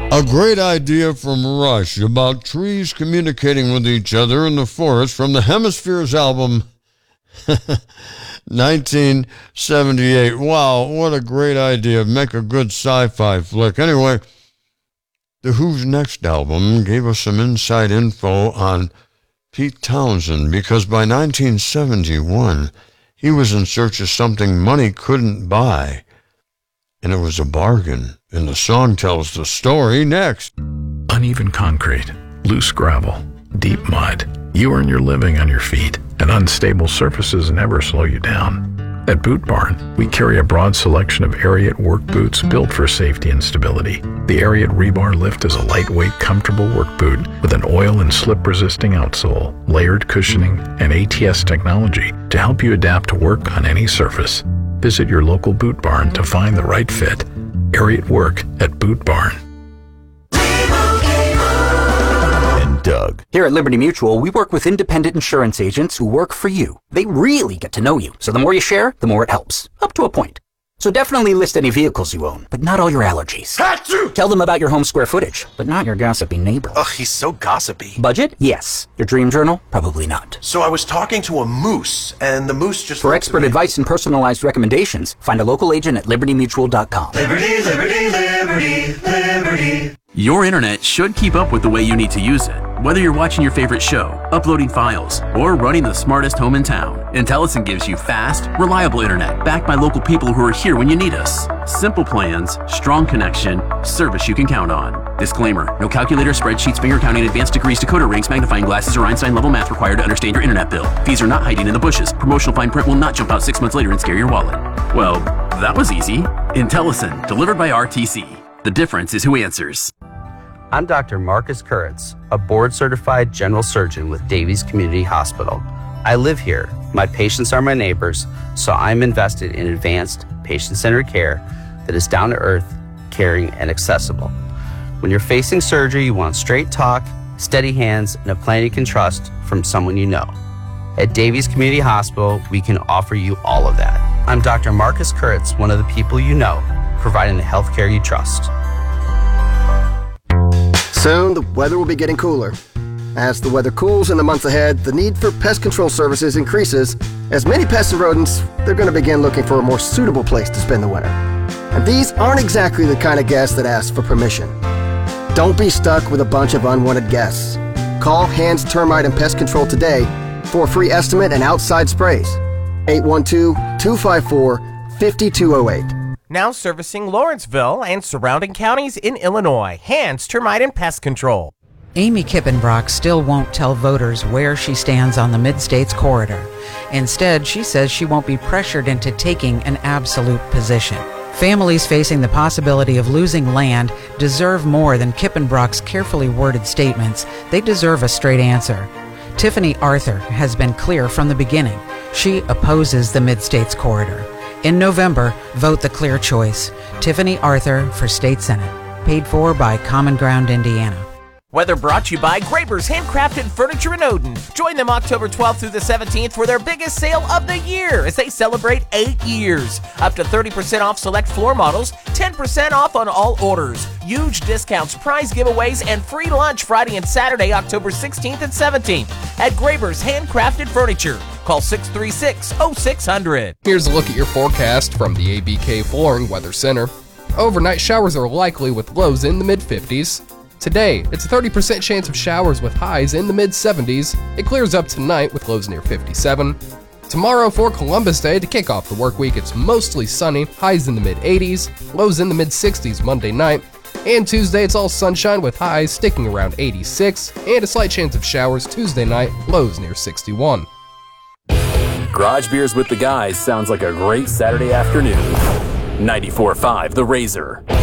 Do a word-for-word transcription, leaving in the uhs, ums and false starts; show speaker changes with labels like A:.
A: A great idea from Rush about trees communicating with each other in the forest from the Hemispheres album nineteen seventy-eight. Wow, what a great idea. Make a good sci-fi flick. Anyway, The Who's next album gave us some inside info on Pete Townsend, because by nineteen seventy-one, he was in search of something money couldn't buy, and it was a bargain. And the song tells the story next.
B: Uneven concrete, loose gravel, deep mud. You earn your living on your feet, and unstable surfaces never slow you down. At Boot Barn, we carry a broad selection of Ariat work boots built for safety and stability. The Ariat Rebar Lift is a lightweight, comfortable work boot with an oil and slip-resisting outsole, layered cushioning, and A T S technology to help you adapt to work on any surface. Visit your local Boot Barn to find the right fit. Ariat Work at Boot Barn.
C: And Doug.
D: Here at Liberty Mutual, we work with independent insurance agents who work for you. They really get to know you, so the more you share, the more it helps. Up to a point. So definitely list any vehicles you own, but not all your allergies.
C: Achoo!
D: Tell them about your home square footage, but not your gossipy neighbor.
C: Ugh, he's so gossipy.
D: Budget? Yes. Your dream journal? Probably not.
C: So I was talking to a moose, and the moose just...
D: For expert advice and personalized recommendations, find a local agent at liberty mutual dot com.
E: Liberty, liberty, liberty, liberty.
F: Your internet should keep up with the way you need to use it. Whether you're watching your favorite show, uploading files, or running the smartest home in town, Intellicent gives you fast, reliable internet backed by local people who are here when you need us. Simple plans, strong connection, service you can count on. Disclaimer, no calculator, spreadsheets, finger counting, advanced degrees, decoder rings, magnifying glasses, or Einstein-level math required to understand your internet bill. Fees are not hiding in the bushes. Promotional fine print will not jump out six months later and scare your wallet. Well, that was easy. Intellicent, delivered by R T C. The difference is who answers.
G: I'm Doctor Marcus Kuritz, a board-certified general surgeon with Davies Community Hospital. I live here. My patients are my neighbors, so I'm invested in advanced, patient-centered care that is down-to-earth, caring, and accessible. When you're facing surgery, you want straight talk, steady hands, and a plan you can trust from someone you know. At Davies Community Hospital, we can offer you all of that. I'm Doctor Marcus Kuritz, one of the people you know, providing the healthcare you trust.
H: Soon, the weather will be getting cooler. As the weather cools in the months ahead, the need for pest control services increases. As many pests and rodents, they're going to begin looking for a more suitable place to spend the winter. And these aren't exactly the kind of guests that ask for permission. Don't be stuck with a bunch of unwanted guests. Call Hands Termite and Pest Control today for a free estimate and outside sprays. eight one two, two five four, five two zero eight.
I: Now servicing Lawrenceville and surrounding counties in Illinois. Hands Termite and Pest Control.
J: Amy Kippenbrock still won't tell voters where she stands on the Mid-States corridor. Instead, she says she won't be pressured into taking an absolute position. Families facing the possibility of losing land deserve more than Kippenbrock's carefully worded statements. They deserve a straight answer. Tiffany Arthur has been clear from the beginning. She opposes the Mid-States corridor. In November, vote the clear choice. Tiffany Arthur for State Senate. Paid for by Common Ground Indiana.
I: Weather brought to you by Graber's Handcrafted Furniture in Odin. Join them October twelfth through the seventeenth for their biggest sale of the year as they celebrate eight years. Up to thirty percent off select floor models, ten percent off on all orders. Huge discounts, prize giveaways, and free lunch Friday and Saturday, October sixteenth and seventeenth at Graber's Handcrafted Furniture. Call six three six, oh six hundred.
K: Here's a look at your forecast from the A B K Flooring Weather Center. Overnight showers are likely with lows in the mid fifties. Today, it's a thirty percent chance of showers with highs in the mid seventies. It clears up tonight with lows near fifty-seven. Tomorrow for Columbus Day, to kick off the work week, it's mostly sunny, highs in the mid eighties, lows in the mid sixties Monday night. And Tuesday, it's all sunshine with highs sticking around eighty-six, and a slight chance of showers Tuesday night, lows near sixty-one.
F: Garage Beers with the Guys sounds like a great Saturday afternoon. ninety-four point five The Razor.